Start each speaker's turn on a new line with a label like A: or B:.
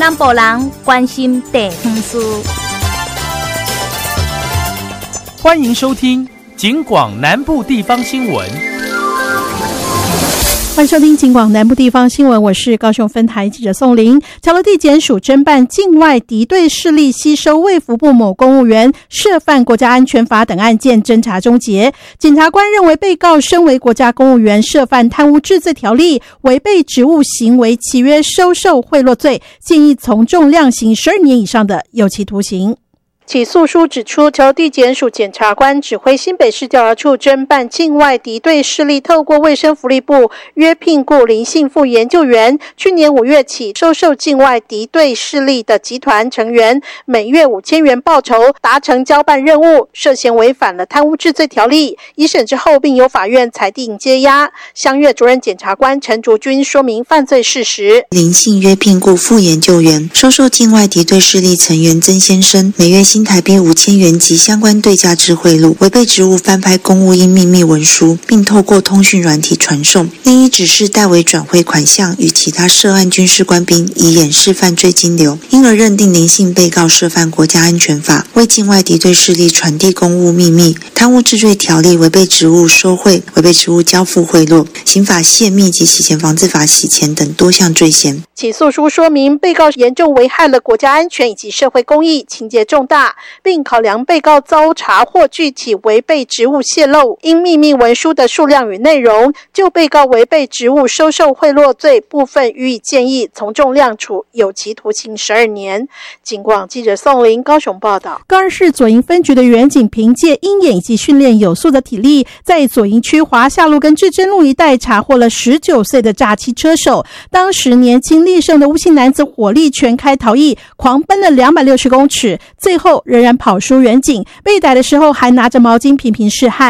A: 南部人关心地方事。
B: 欢迎收听警广南部地方新闻。
C: 欢迎收听警广南部地方新闻，我是高雄分台记者宋玲。侨乐地检署侦办境外敌对势力吸收卫福部某公务员涉犯国家安全法等案件侦查终结。检察官认为被告身为国家公务员，涉犯贪污治罪条例，违背职务行为契约收受贿赂罪，建议从重量刑12年以上的有期徒刑。起诉书指出，侨地检署检察官指挥新北市调查处侦办境外敌对势力透过卫生福利部约聘雇林姓副研究员，去年5月起收受境外敌对势力的集团成员每月5000元报酬，达成交办任务，涉嫌违反了贪污治罪条例。一审之后，并由法院裁定接押。襄岳主任检察官陈竹君说明犯罪事实：
D: 林姓约聘雇副研究员，收受境外敌对势力成员曾先生每月新台币5000元及相关对价之贿赂，违背职务翻拍公务应秘密文书，并透过通讯软体传送，另依指示代为转汇款项与其他涉案军事官兵，以掩饰犯罪金流，因而认定林姓被告涉犯国家安全法，为境外敌对势力传递公务秘密、贪污治罪条例、违背职务收贿、违背职务交付贿赂、刑法泄密及洗钱防治法洗钱等多项罪嫌。
C: 起诉书说明，被告严重危害了国家安全以及社会公益，情节重大，并考量被告遭查获具体违背职务泄露因秘密文书的数量与内容，就被告违背职务收受贿赂罪部分予以建议从重量处有期徒刑12年。警广记者宋玲高雄报道。高雄市左营分局的员警凭借鹰眼以及训练有素的体力，在左营区华夏路跟至臻路一带查获了19岁的诈欺车手。当时年轻力盛的吴姓男子火力全开逃逸，狂奔了260公尺，最后仍然跑输远警，被逮的时候还拿着毛巾频频示汗。